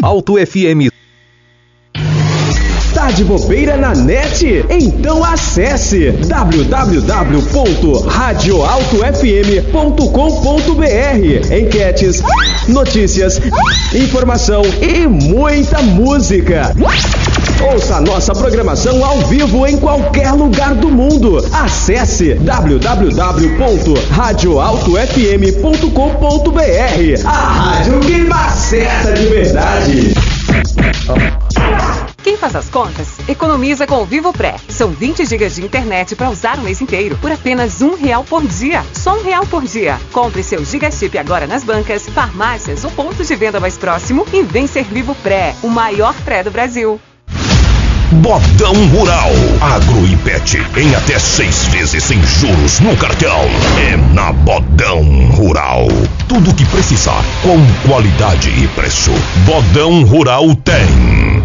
Alto FM. Tá de bobeira na net? Então acesse www.radioaltofm.com.br. Enquetes, notícias, informação e muita música. Ouça nossa programação ao vivo em qualquer lugar do mundo. Acesse www.radioaltofm.com.br. A rádio que acerta de verdade. Quem faz as contas, economiza com o Vivo Pré. São 20 GB de internet para usar o mês inteiro, por apenas R$1 por dia. Só R$1 por dia. Compre seu Gigachip agora nas bancas, farmácias ou pontos de venda mais próximo e vem ser Vivo Pré, o maior pré do Brasil. Bodão Rural. Agro e Pet em até 6 vezes sem juros no cartão. É na Bodão Rural. Tudo o que precisar com qualidade e preço. Bodão Rural tem.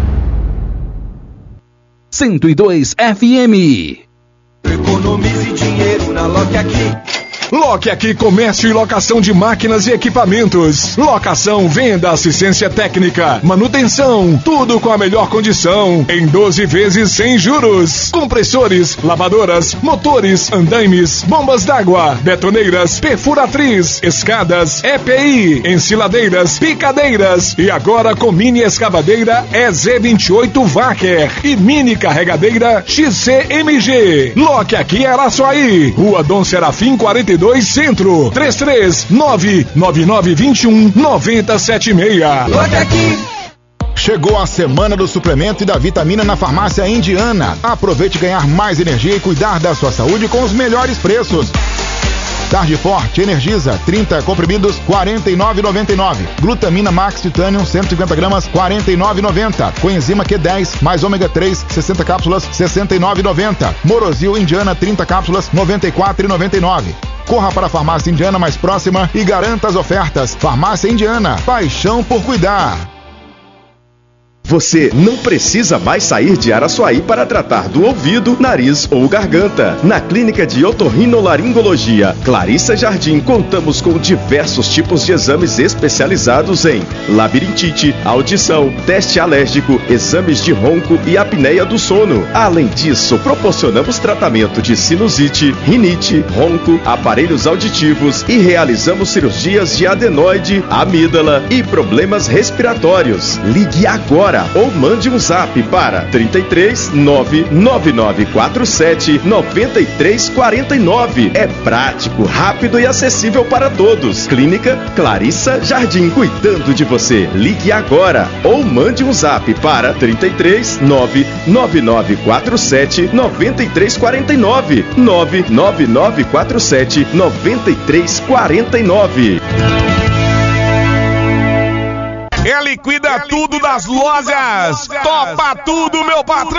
102 FM. Economize dinheiro na Loque Aqui. Loque Aqui, comércio e locação de máquinas e equipamentos. Locação, venda, assistência técnica, manutenção, tudo com a melhor condição. Em 12 vezes sem juros. Compressores, lavadoras, motores, andaimes, bombas d'água, betoneiras, perfuratriz, escadas, EPI, ensiladeiras, picadeiras. E agora com mini escavadeira EZ28 Wacker e mini carregadeira XCMG. Loque Aqui, Araçuaí, Rua Dom Serafim 42 Centro, 33999219076. Loque Aqui. Chegou a semana do suplemento e da vitamina na Farmácia Indiana. Aproveite ganhar mais energia e cuidar da sua saúde com os melhores preços. Tarde Forte Energiza 30 comprimidos R$49,99. Glutamina Max Titanium 150 gramas R$49,90. Coenzima Q10 mais ômega 3 60 cápsulas R$69,90. Morozil Indiana 30 cápsulas R$94,99. Corra para a Farmácia Indiana mais próxima e garanta as ofertas. Farmácia Indiana, paixão por cuidar. Você não precisa mais sair de Araçuaí para tratar do ouvido, nariz ou garganta. Na Clínica de Otorrinolaringologia Clarissa Jardim, contamos com diversos tipos de exames especializados em labirintite, audição, teste alérgico, exames de ronco e apneia do sono. Além disso, proporcionamos tratamento de sinusite, rinite, ronco, aparelhos auditivos e realizamos cirurgias de adenoide, amígdala e problemas respiratórios. Ligue agora ou mande um zap para 33 99947 9349. É prático, rápido e acessível para todos. Clínica Clarissa Jardim, cuidando de você. Ligue agora ou mande um zap para 33 99947 9349. 99947 9349. É Liquida Tudo das Lojas. Topa tudo, meu patrão.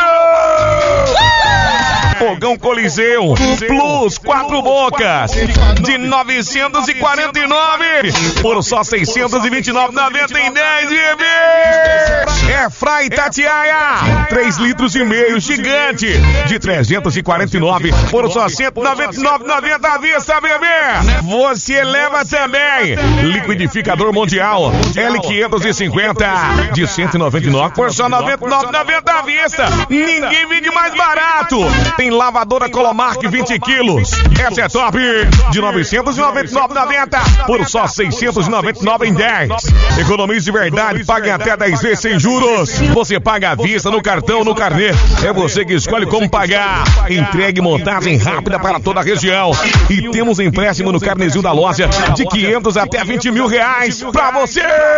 Fogão Coliseu Plus 4 bocas de 949 por só 629,90 em 10 GB. É Fry Tatiaia 3,5 litros gigante de 349 por só 199,90 à vista, bebê. Você leva também liquidificador mundial L550 de 199 por só 99,90 à vista. Ninguém vende mais barato. Tem lavadora Colomark 20 quilos. Essa é top de 999,90 por só 699 em 10. Economize de verdade, pague até 10 vezes sem juros. Você paga à vista, no cartão, no carnê. É você que escolhe como pagar. Entregue montagem rápida para toda a região. E temos empréstimo no carnezinho da loja de 500 até 20 mil reais pra você.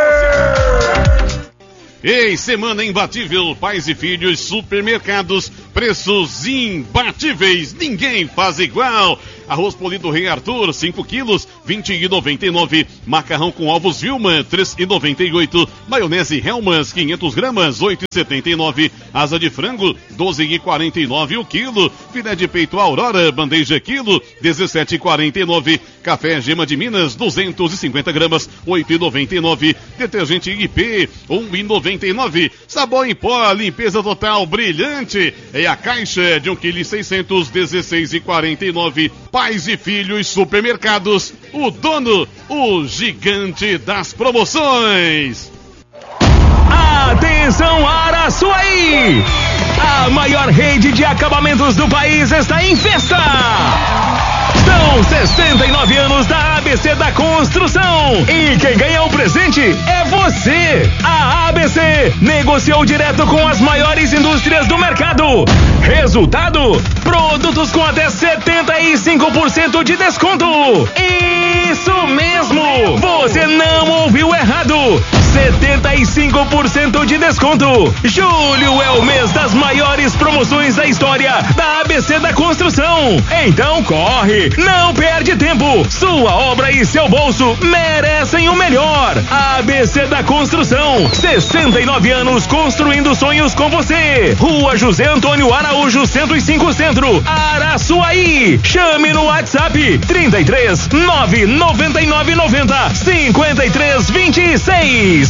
Ei, semana imbatível, pais e filhos, supermercados, preços imbatíveis, ninguém faz igual. Arroz polido Rei Arthur, 5 quilos, R$20,99. Macarrão com ovos Vilma, R$3,98. Maionese Hellmann's, 500 gramas, R$8,79. Asa de frango, R$12,49 o quilo. Filé de peito Aurora, bandeja quilo, R$17,49. Café Gema de Minas, 250 gramas, R$8,99. Detergente IP, R$1,99. Sabão em pó, limpeza total, brilhante. É a caixa de 1,6 kg, R$16,49. Pais e filhos, supermercados, o dono, o gigante das promoções. Atenção, Araçuaí! A maior rede de acabamentos do país está em festa! São 69 anos da ABC da Construção e quem ganha o presente é você! A ABC negociou direto com as maiores indústrias do mercado. Resultado: produtos com até 75% de desconto. Isso mesmo! Você não ouviu errado! 75% de desconto. Julho é o mês das maiores promoções da história da ABC da Construção. Então corre, não perde tempo. Sua obra e seu bolso merecem o melhor. ABC da Construção, 69 anos construindo sonhos com você. Rua José Antônio Araújo 105 Centro, Araçuaí. Chame no WhatsApp 33 999 90 53 26.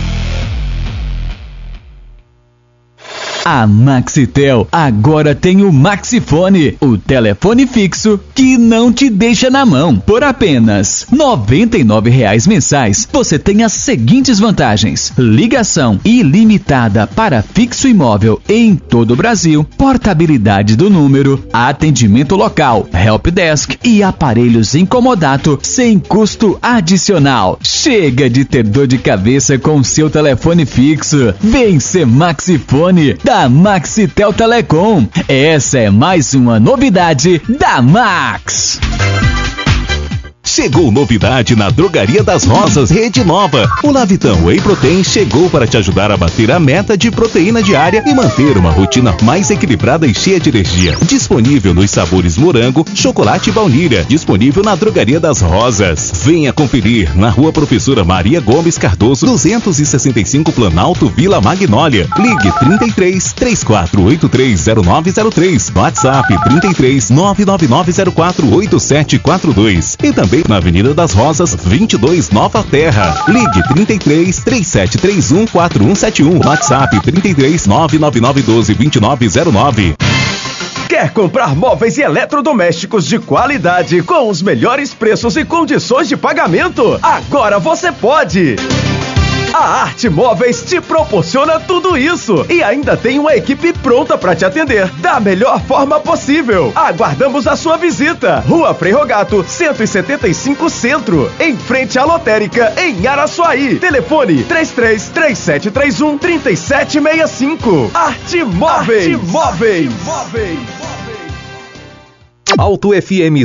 A Maxitel agora tem o Maxifone, o telefone fixo que não te deixa na mão. Por apenas R$ 99,00 mensais, você tem as seguintes vantagens: ligação ilimitada para fixo e móvel em todo o Brasil, portabilidade do número, atendimento local, helpdesk e aparelhos em comodato sem custo adicional. Chega de ter dor de cabeça com seu telefone fixo. Vem ser Maxifone da Maxitel Telecom. Essa é mais uma novidade da Max. Chegou novidade na Drogaria das Rosas Rede Nova. O Lavitão Whey Protein chegou para te ajudar a bater a meta de proteína diária e manter uma rotina mais equilibrada e cheia de energia. Disponível nos sabores morango, chocolate e baunilha. Disponível na Drogaria das Rosas. Venha conferir na Rua Professora Maria Gomes Cardoso, 265 Planalto, Vila Magnólia. Ligue 33 3483 0903. WhatsApp 33 99904 8742. E também na Avenida das Rosas, 22, Nova Terra. Ligue 33 3731 4171. WhatsApp 33 99912 2909. Quer comprar móveis e eletrodomésticos de qualidade com os melhores preços e condições de pagamento? Agora você pode! A Arte Móveis te proporciona tudo isso e ainda tem uma equipe pronta para te atender da melhor forma possível. Aguardamos a sua visita. Rua Frei Rogato, 175 Centro, em frente à Lotérica, em Araçuaí. Telefone 33 3731 3765. Arte Móveis. Alto FM